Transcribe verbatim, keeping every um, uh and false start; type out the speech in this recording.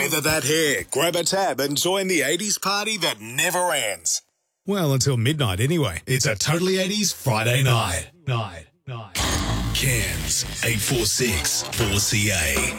Feather that hair, grab a tab and join the eighties party that never ends. Well, until midnight anyway. It's a Totally eighties Friday night. Night. Night. Cairns, eight four six four C A.